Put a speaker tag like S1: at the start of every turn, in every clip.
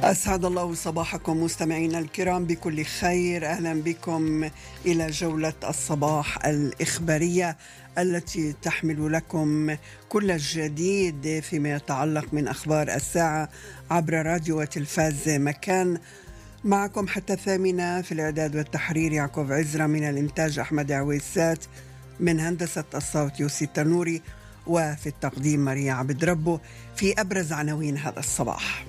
S1: أسعد الله صباحكم مستمعينا الكرام بكل خير. أهلا بكم إلى جولة الصباح الإخبارية التي تحمل لكم كل الجديد فيما يتعلق من أخبار الساعة عبر راديو وتلفاز مكان. معكم حتى 8 في الإعداد والتحرير يعقوب عزرا، من الإنتاج أحمد عويسات، من هندسة الصوت يوسي التنوري، وفي التقديم ماريا عبد ربه. في أبرز عناوين هذا الصباح: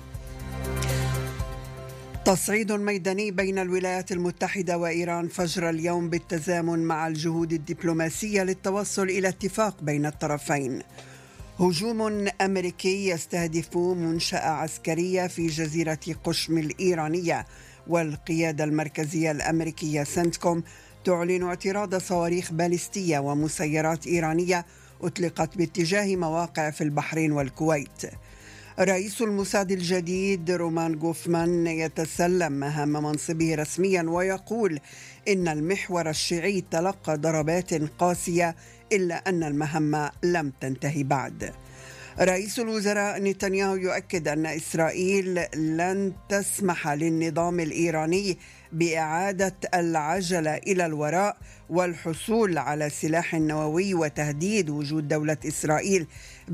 S1: تصعيد ميداني بين الولايات المتحدة وإيران فجر اليوم بالتزامن مع الجهود الدبلوماسية للتوصل إلى اتفاق بين الطرفين. هجوم أمريكي يستهدف منشأة عسكرية في جزيرة قشم الإيرانية، والقيادة المركزية الأمريكية سنتكوم تعلن اعتراض صواريخ باليستية ومسيرات إيرانية أطلقت باتجاه مواقع في البحرين والكويت. رئيس الموساد الجديد رومان غوفمان يتسلم مهام منصبه رسميا ويقول إن المحور الشيعي تلقى ضربات قاسية إلا أن المهمة لم تنتهي بعد. رئيس الوزراء نتنياهو يؤكد أن إسرائيل لن تسمح للنظام الإيراني بإعادة العجلة إلى الوراء والحصول على سلاح نووي وتهديد وجود דולת إسرائيل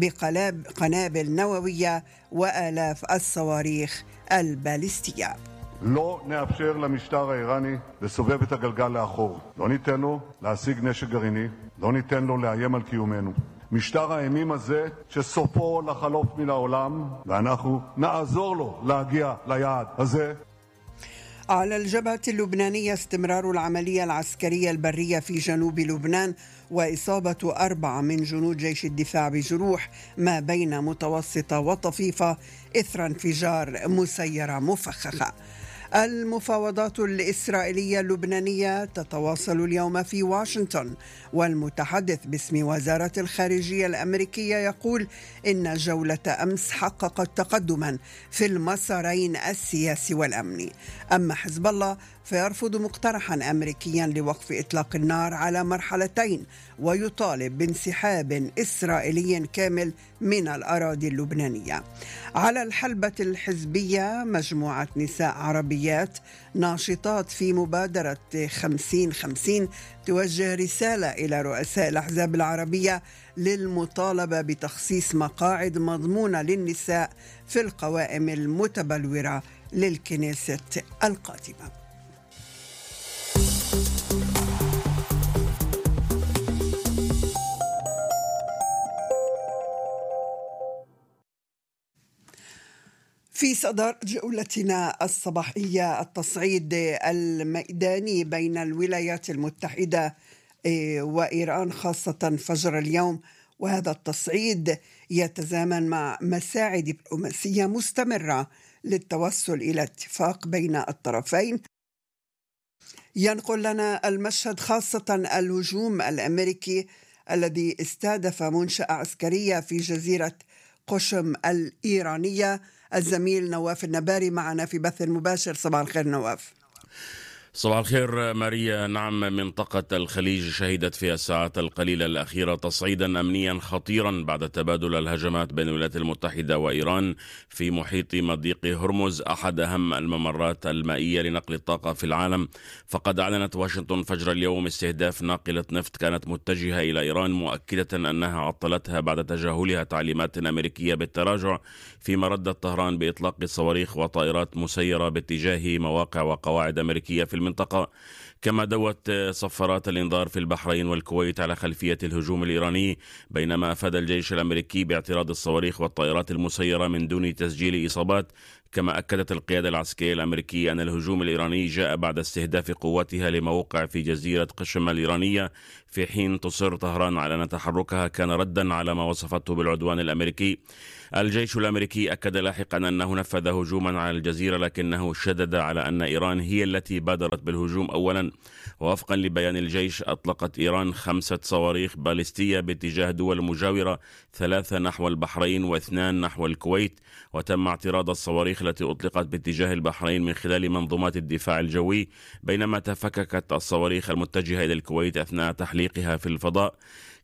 S1: بقنابل نووية وآلاف الصواريخ الباليستية.
S2: לא נאפשר למשטר האיראני לסובב את הגלגל לאחור. לא ניתן לו להשיג נשק גרעיני, לא ניתן לו לאיים על קיומנו. משטר האימים הזה שסופו לחלוף מן העולם, ואנחנו נעזור לו להגיע ליעד הזה.
S1: على الجبهة اللبنانية استمرار العملية العسكرية البرية في جنوب لبنان، وإصابة 4 من جنود جيش الدفاع بجروح ما بين متوسطة وطفيفة إثر انفجار مسيرة مفخخة. المفاوضات الإسرائيلية اللبنانية تتواصل اليوم في واشنطن، والمتحدث باسم وزارة الخارجية الأمريكية يقول إن جولة أمس حققت تقدما في المسارين السياسي والأمني. أما حزب الله فيرفض مقترحا أمريكيا لوقف إطلاق النار على مرحلتين، ويطالب بانسحاب إسرائيلي كامل من الأراضي اللبنانية. على الحلبة الحزبية مجموعة نساء عربيات ناشطات في مبادرة 50-50 توجه رسالة إلى رؤساء الأحزاب العربية للمطالبة بتخصيص مقاعد مضمونة للنساء في القوائم المتبلورة للكنيسة القادمة. في صدر جولتنا الصباحية التصعيد الميداني بين الولايات المتحدة وإيران خاصة فجر اليوم، وهذا التصعيد يتزامن مع مساعي دبلوماسية مستمرة للتوصل إلى اتفاق بين الطرفين. ينقل لنا المشهد خاصة الهجوم الأمريكي الذي استهدف منشأة عسكرية في جزيرة قشم الإيرانية. الزميل نواف النباري معنا في بث مباشر. صباح الخير نواف.
S3: صباح الخير ماريا. نعم، منطقة الخليج شهدت في الساعات القليلة الأخيرة تصعيدا أمنيا خطيرا بعد تبادل الهجمات بين الولايات المتحدة وإيران في محيط مضيق هرمز، أحد أهم الممرات المائية لنقل الطاقة في العالم. فقد أعلنت واشنطن فجر اليوم استهداف ناقلة نفط كانت متجهة إلى إيران، مؤكدة أنها عطلتها بعد تجاهلها تعليمات أمريكية بالتراجع، فيما ردت طهران بإطلاق صواريخ وطائرات مسيرة باتجاه مواقع وقواعد أمريكية في المنطقة. كما دوت صفارات الإنذار في البحرين والكويت على خلفية الهجوم الإيراني، بينما أفاد الجيش الأمريكي باعتراض الصواريخ والطائرات المسيرة من دون تسجيل إصابات. كما أكدت القيادة العسكرية الأمريكية أن الهجوم الإيراني جاء بعد استهداف قواتها لموقع في جزيرة قشم الإيرانية، في حين تصر طهران على أن تحركها كان ردا على ما وصفته بالعدوان الأمريكي. الجيش الأمريكي أكد لاحقا أنه نفذ هجوما على الجزيرة، لكنه شدد على أن إيران هي التي بادرت بالهجوم أولا. ووفقا لبيان الجيش أطلقت إيران 5 صواريخ باليستية باتجاه دول مجاورة، 3 نحو البحرين و2 نحو الكويت. وتم اعتراض الصواريخ التي أطلقت باتجاه البحرين من خلال منظومات الدفاع الجوي، بينما تفككت الصواريخ المتجهة إلى الكويت أثناء تحليقها في الفضاء.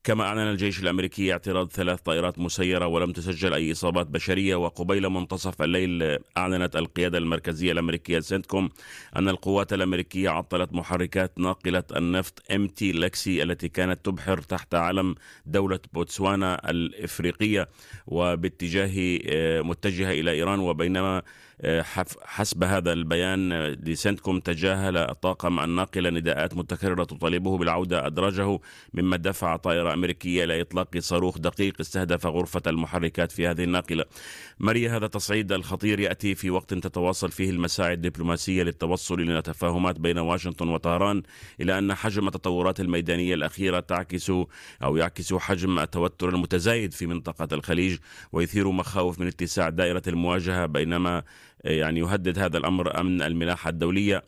S3: كما أعلن الجيش الأمريكي اعتراض 3 طائرات مسيرة ولم تسجل أي إصابات بشرية. وقبيل منتصف الليل أعلنت القيادة المركزية الأمريكية سنتكوم أن القوات الأمريكية عطلت محركات ناقلة النفط MT لكسي التي كانت تبحر تحت علم دولة بوتسوانا الإفريقية وباتجاه متجهة إلى إيران. وبينما حسب هذا البيان لسنتكوم تجاهل الطاقم الناقل نداءات متكررة تطالبه بالعودة أدراجه، مما دفع طائرة أمريكية إلى إطلاق صاروخ دقيق استهدف غرفة المحركات في هذه الناقلة. ماريا، هذا التصعيد الخطير يأتي في وقت تتواصل فيه المساعي الدبلوماسية للتوصل إلى تفاهمات بين واشنطن وطهران، إلى أن حجم التطورات الميدانية الأخيرة يعكس حجم التوتر المتزايد في منطقة الخليج ويثير مخاوف من اتساع دائرة المواجهة، بينما يهدد هذا الأمر أمن الملاحة الدولية.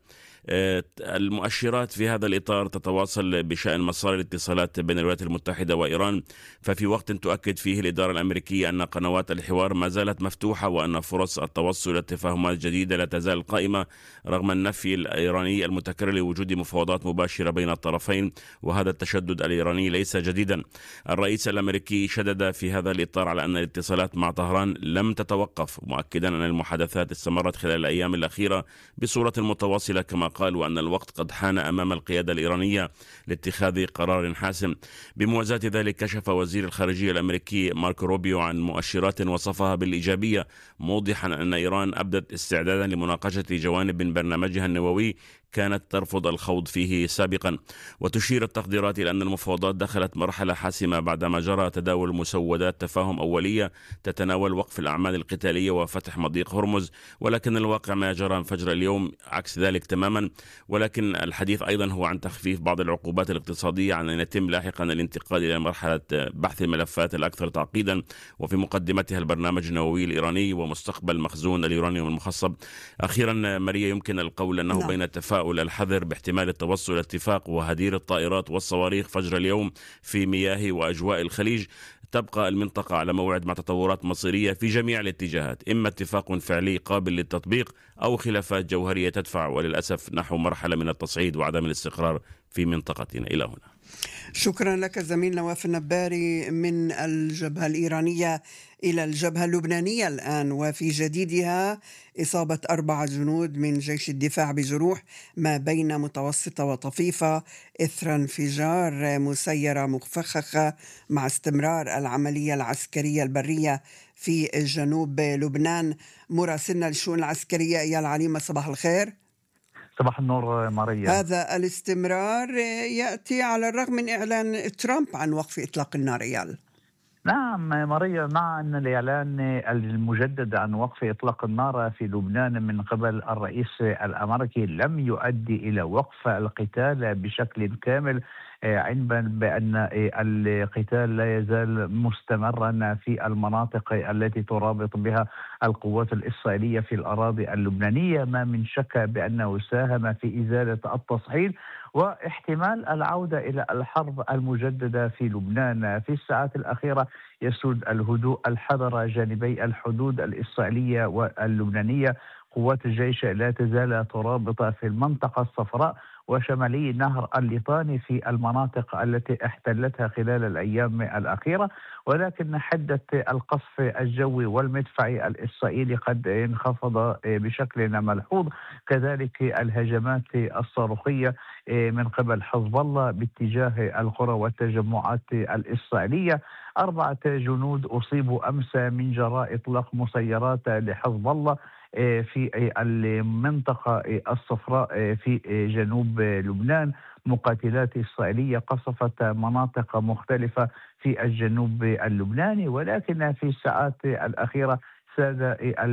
S3: المؤشرات في هذا الإطار تتواصل بشأن مسار الاتصالات بين الولايات المتحدة وإيران، ففي وقت تؤكد فيه الإدارة الأمريكية أن قنوات الحوار ما زالت مفتوحة وأن فرص التوصل إلى اتفاهمات جديدة لا تزال قائمة رغم النفي الإيراني المتكرر لوجود مفاوضات مباشرة بين الطرفين، وهذا التشدد الإيراني ليس جديدا. الرئيس الأمريكي شدد في هذا الإطار على أن الاتصالات مع طهران لم تتوقف، مؤكدا أن المحادثات استمرت خلال الأيام الأخيرة بصورة متواصلة، كما قال وأن الوقت قد حان أمام القيادة الإيرانية لاتخاذ قرار حاسم. بموازاة ذلك كشف وزير الخارجية الأمريكي ماركو روبيو عن مؤشرات وصفها بالإيجابية، موضحا أن إيران أبدت استعدادا لمناقشة جوانب من برنامجها النووي كانت ترفض الخوض فيه سابقا. وتشير التقديرات إلى أن المفاوضات دخلت مرحلة حاسمة بعدما جرى تداول مسودات تفاهم أولية تتناول وقف الأعمال القتالية وفتح مضيق هرمز، ولكن الواقع ما جرى فجر اليوم عكس ذلك تماما. ولكن الحديث أيضا هو عن تخفيف بعض العقوبات الاقتصادية، عن أن يتم لاحقا الانتقال إلى مرحلة بحث الملفات الأكثر تعقيدا، وفي مقدمتها البرنامج النووي الإيراني ومستقبل مخزون اليورانيوم المخصب. أخيرا ماريا، يمكن القول أنه بين التفاؤل الحذر باحتمال التوصل إلى اتفاق وهدير الطائرات والصواريخ فجر اليوم في مياه وأجواء الخليج، تبقى المنطقة على موعد مع تطورات مصيرية في جميع الاتجاهات، إما اتفاق فعلي قابل للتطبيق أو خلافات جوهرية تدفع وللأسف نحو مرحلة من التصعيد وعدم الاستقرار في منطقتنا. إلى هنا.
S1: شكرا لك زميل نواف النباري من الجبهة الإيرانية إلى الجبهة اللبنانية الآن، وفي جديدها إصابة 4 جنود من جيش الدفاع بجروح ما بين متوسطة وطفيفة إثر انفجار مسيرة مفخخة مع استمرار العملية العسكرية البرية في جنوب لبنان. مراسلنا للشؤون العسكرية إيال عليمة، صباح الخير.
S4: صباح النور ماريا.
S1: هذا الاستمرار يأتي على الرغم من إعلان ترامب عن وقف إطلاق النار. إيال.
S4: نعم ماريا، مع أن الإعلان المجدد عن وقف إطلاق النار في لبنان من قبل الرئيس الأمريكي لم يؤدي إلى وقف القتال بشكل كامل، علما بأن القتال لا يزال مستمرا في المناطق التي ترابط بها القوات الإسرائيلية في الأراضي اللبنانية، ما من شك بأنه ساهم في إزالة التصعيد واحتمال العودة إلى الحرب المجددة في لبنان. في الساعات الأخيرة يسود الهدوء الحذر جانبي الحدود الإسرائيلية واللبنانية. قوات الجيش لا تزال ترابط في المنطقة الصفراء وشمالي نهر الليطاني في المناطق التي احتلتها خلال الأيام الأخيرة، ولكن حدة القصف الجوي والمدفعي الإسرائيلي قد انخفض بشكل ملحوظ، كذلك الهجمات الصاروخية من قبل حزب الله باتجاه القرى والتجمعات الإسرائيلية. 4 جنود أصيبوا أمس من جراء إطلاق مسيرات لحزب الله في المنطقة الصفراء في جنوب لبنان. مقاتلات إسرائيلية قصفت مناطق مختلفة في الجنوب اللبناني، ولكن في الساعات الأخيرة ساد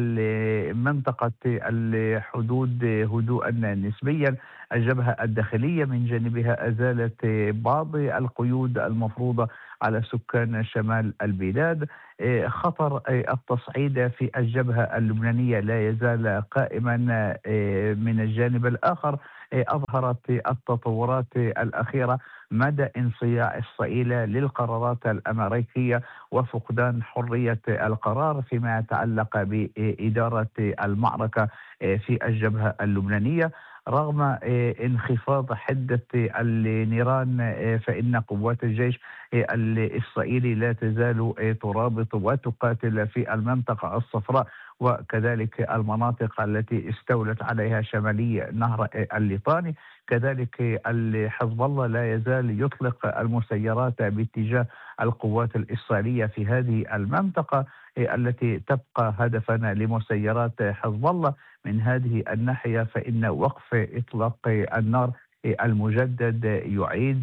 S4: منطقة الحدود هدوءا نسبيا. الجبهة الداخلية من جانبها أزالت بعض القيود المفروضة على سكان شمال البلاد. خطر التصعيد في الجبهة اللبنانية لا يزال قائما. من الجانب الآخر أظهرت التطورات الأخيرة مدى انصياع إسرائيل للقرارات الأمريكية وفقدان حرية القرار فيما يتعلق بإدارة المعركة في الجبهة اللبنانية. رغم انخفاض حدة النيران فإن قوات الجيش الإسرائيلي لا تزال ترابط وتقاتل في المنطقة الصفراء وكذلك المناطق التي استولت عليها شمالي نهر الليطاني. كذلك حزب الله لا يزال يطلق المسيرات باتجاه القوات الإسرائيلية في هذه المنطقة التي تبقى هدفا لمسيرات حزب الله. من هذه الناحية فإن وقف إطلاق النار المجدد يعيد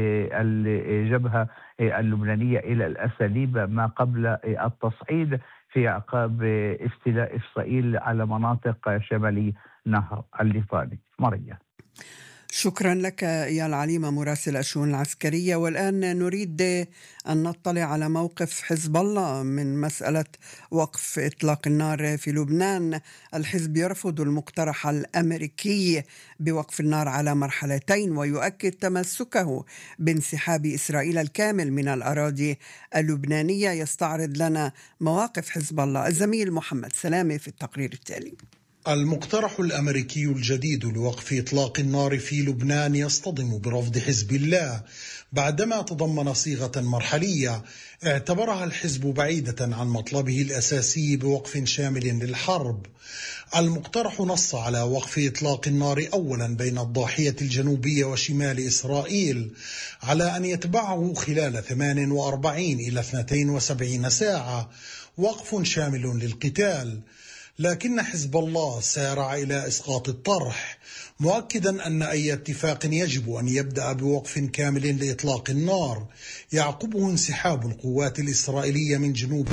S4: الجبهة اللبنانية إلى الأساليب ما قبل التصعيد في أعقاب استيلاء إسرائيل على مناطق شمالي نهر الليطاني. مريا،
S1: شكرا لك يا العليمة مراسل الشؤون العسكرية. والآن نريد أن نطلع على موقف حزب الله من مسألة وقف إطلاق النار في لبنان. الحزب يرفض المقترح الأمريكي بوقف النار على مرحلتين ويؤكد تمسكه بانسحاب إسرائيل الكامل من الأراضي اللبنانية. يستعرض لنا مواقف حزب الله الزميل محمد سلامة في التقرير التالي.
S5: المقترح الأمريكي الجديد لوقف إطلاق النار في لبنان يصطدم برفض حزب الله بعدما تضمن صيغة مرحلية اعتبرها الحزب بعيدة عن مطلبه الأساسي بوقف شامل للحرب. المقترح نص على وقف إطلاق النار أولا بين الضاحية الجنوبية وشمال إسرائيل على أن يتبعه خلال 48 إلى 72 ساعة وقف شامل للقتال. لكن حزب الله سارع إلى إسقاط الطرح مؤكدا أن أي اتفاق يجب أن يبدأ بوقف كامل لإطلاق النار يعقبه انسحاب القوات الإسرائيلية من جنوب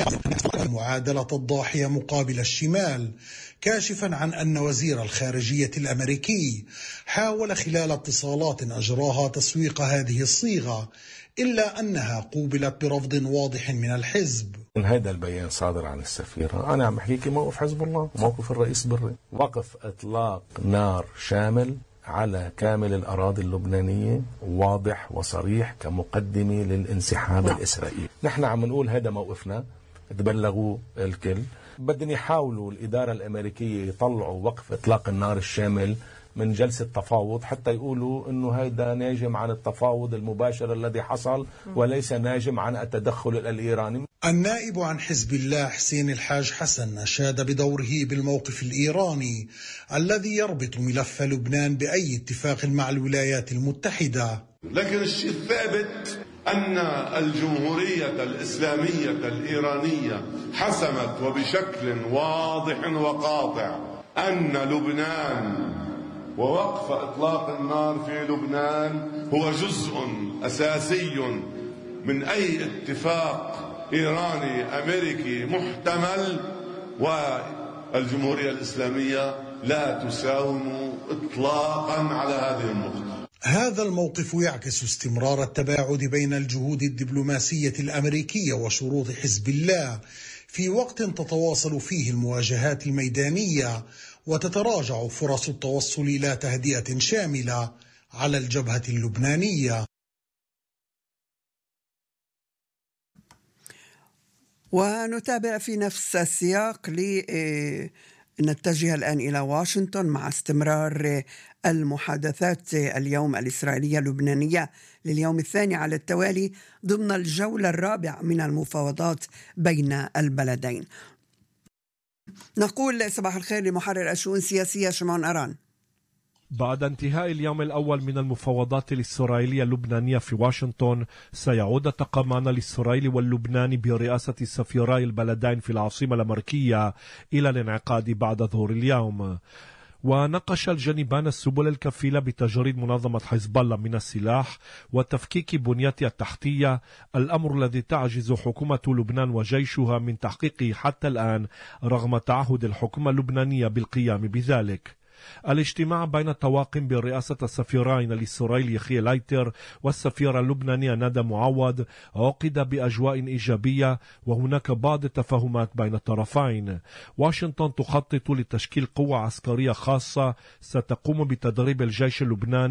S5: معادلة الضاحية مقابل الشمال، كاشفا عن أن وزير الخارجية الأمريكي حاول خلال اتصالات أجراها تسويق هذه الصيغة إلا أنها قوبلت برفض واضح من الحزب.
S6: هذا البيان صادر عن السفيرة. أنا عم أحكيكي موقف حزب الله وموقف الرئيس بري، وقف إطلاق نار شامل على كامل الأراضي اللبنانية واضح وصريح كمقدمة للانسحاب الإسرائيلي. نحن عم نقول هذا موقفنا، تبلغوا الكل. بدهم يحاولوا الإدارة الأمريكية يطلعوا وقف إطلاق النار الشامل من جلسة تفاوض حتى يقولوا أنه هذا ناجم عن التفاوض المباشر الذي حصل وليس ناجم عن التدخل الإيراني.
S5: النائب عن حزب الله حسين الحاج حسن أشاد بدوره بالموقف الإيراني الذي يربط ملف لبنان بأي اتفاق مع الولايات المتحدة.
S7: لكن الشيء الثابت أن الجمهورية الإسلامية الإيرانية حسمت وبشكل واضح وقاطع أن لبنان ووقف إطلاق النار في لبنان هو جزء أساسي من أي اتفاق إيراني أمريكي محتمل، والجمهورية الإسلامية لا تساوم إطلاقا على هذه النقطة.
S5: هذا الموقف يعكس استمرار التباعد بين الجهود الدبلوماسية الأمريكية وشروط حزب الله في وقت تتواصل فيه المواجهات الميدانية وتتراجع فرص التوصل إلى تهدئة شاملة على الجبهة اللبنانية.
S1: ونتابع في نفس السياق نتجه الآن إلى واشنطن مع استمرار المحادثات اليوم الإسرائيلية اللبنانية لليوم الثاني على التوالي ضمن الجولة الرابعة من المفاوضات بين البلدين. نقول صباح الخير لمحرر الشؤون السياسية شمعون أران.
S8: بعد انتهاء اليوم الأول من المفاوضات الإسرائيلية اللبنانية في واشنطن، سيعود الطاقمان الإسرائيلي واللبناني برئاسة سفيراي البلدين في العاصمة الأمريكية إلى الانعقاد بعد ظهر اليوم. وناقش الجانبان السبل الكفيلة بتجريد منظمة حزب الله من السلاح وتفكيك بنيتها التحتية، الأمر الذي تعجز حكومة لبنان وجيشها من تحقيقه حتى الآن رغم تعهد الحكومة اللبنانية بالقيام بذلك. الاجتماع بين الطواقم برئاسة السفيرين الإسرائيلي يخي لايتر والسفيرة اللبنانية ندى معوض عقد بأجواء إيجابية وهناك بعض التفاهمات بين الطرفين. واشنطن تخطط لتشكيل قوة عسكرية خاصة ستقوم بتدريب الجيش اللبناني